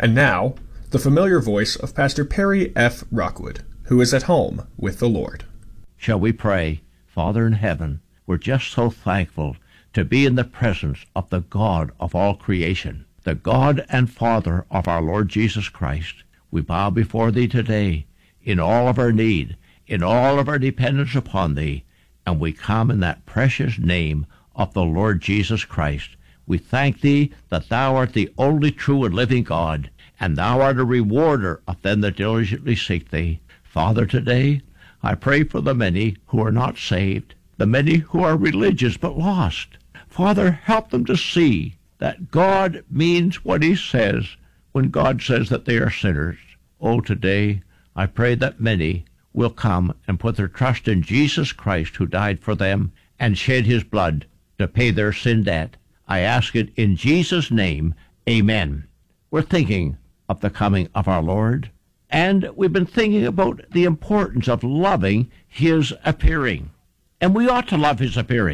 And now, the familiar voice of Pastor Perry F. Rockwood, who is at home with the Lord. Shall we pray? Father in heaven, we're just so thankful to be in the presence of the God of all creation, the God and Father of our Lord Jesus Christ. We bow before Thee today in all of our need, in all of our dependence upon Thee, and we come in that precious name of the Lord Jesus Christ. We thank Thee that Thou art the only true and living God, and Thou art a rewarder of them that diligently seek Thee. Father, today I pray for the many who are not saved, the many who are religious but lost. Father, help them to see that God means what He says when God says that they are sinners. Oh, today I pray that many will come and put their trust in Jesus Christ, who died for them and shed His blood to pay their sin debt. I ask it in Jesus' name, amen. We're thinking of the coming of our Lord, and we've been thinking about the importance of loving His appearing. And we ought to love His appearing.